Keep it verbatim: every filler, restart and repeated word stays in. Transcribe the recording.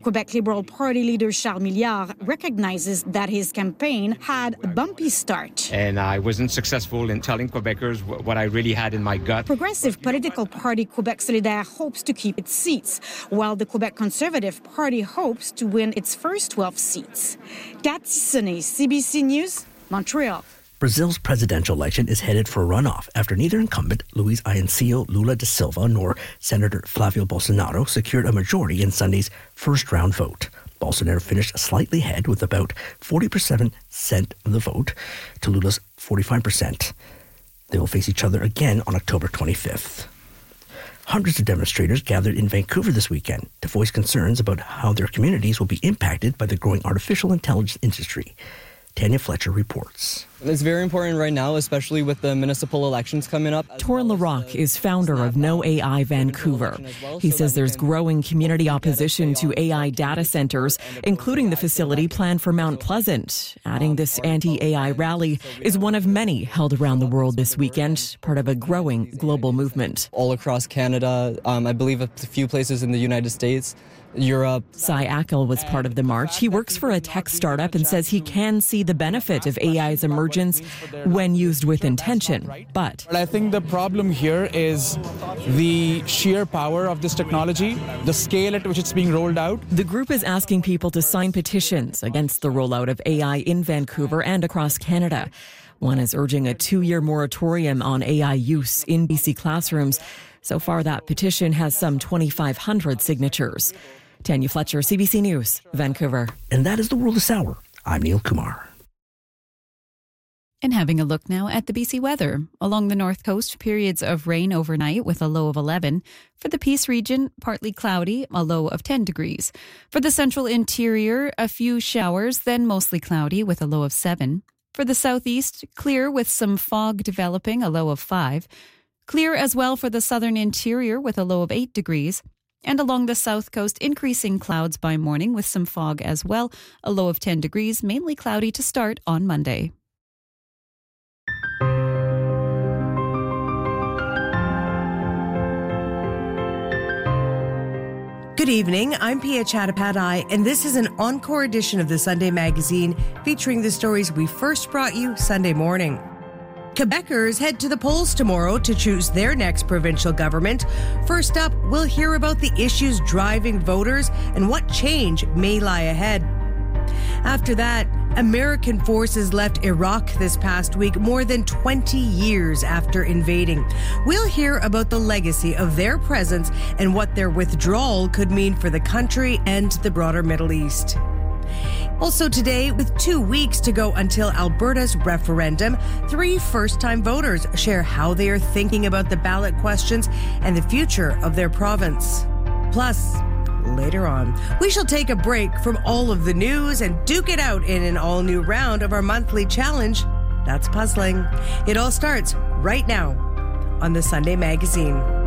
Quebec Liberal Party leader Charles Milliard recognizes that his campaign had a bumpy start. And I wasn't successful in telling Quebecers what I really had in my gut. Progressive political party Quebec Solidaire hopes to keep its seats, while the Quebec Conservative Party hopes to win its first twelve seats. Cathy Sonnet, C B C News, Montreal. Brazil's presidential election is headed for a runoff after neither incumbent Luiz Inacio Lula da Silva nor Senator Flavio Bolsonaro secured a majority in Sunday's first-round vote. Bolsonaro finished slightly ahead with about forty percent of the vote to Lula's forty-five percent. They will face each other again on October twenty-fifth. Hundreds of demonstrators gathered in Vancouver this weekend to voice concerns about how their communities will be impacted by the growing artificial intelligence industry. Tanya Fletcher reports. It's very important right now, especially with the municipal elections coming up. Torin Larocque is founder of No A I Vancouver. He says there's growing community opposition to A I data centers, including the facility planned for Mount Pleasant, adding this anti-A I rally is one of many held around the world this weekend, part of a growing global movement. All across Canada, um, I believe a few places in the United States, Europe. Cy Ackle was part of the march. He works for a tech startup and says he can see the benefit of A I's emergence when used with intention. But I think the problem here is the sheer power of this technology, the scale at which it's being rolled out. The group is asking people to sign petitions against the rollout of A I in Vancouver and across Canada. One is urging a two-year moratorium on A I use in B C classrooms. So far, that petition has some twenty-five hundred signatures. Tanya Fletcher, C B C News, Vancouver. And that is the World this hour. I'm Neil Kumar. And having a look now at the B C weather. Along the north coast, periods of rain overnight with a low of eleven. For the Peace region, partly cloudy, a low of ten degrees. For the central interior, a few showers, then mostly cloudy with a low of seven. For the southeast, clear with some fog developing, a low of five. Clear as well for the southern interior with a low of eight degrees. And along the south coast, increasing clouds by morning with some fog as well, a low of ten degrees, mainly cloudy to start on Monday. Good evening, I'm Pia Chattopadhyay, and this is an encore edition of the Sunday Magazine featuring the stories we first brought you Sunday morning. Quebecers head to the polls tomorrow to choose their next provincial government. First up, we'll hear about the issues driving voters and what change may lie ahead. After that, American forces left Iraq this past week, more than twenty years after invading. We'll hear about the legacy of their presence and what their withdrawal could mean for the country and the broader Middle East. Also today, with two weeks to go until Alberta's referendum, three first-time voters share how they are thinking about the ballot questions and the future of their province. Plus, later on, we shall take a break from all of the news and duke it out in an all-new round of our monthly challenge, That's Puzzling. It all starts right now on the Sunday Magazine.